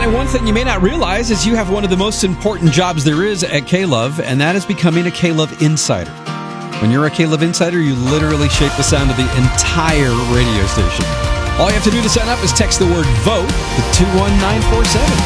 And one thing you may not realize is you have one of the most important jobs there is at K-Love, and that is becoming a K-Love Insider. When you're a K-Love Insider, you literally shape the sound of the entire radio station. All you have to do to sign up is text the word VOTE to 21947.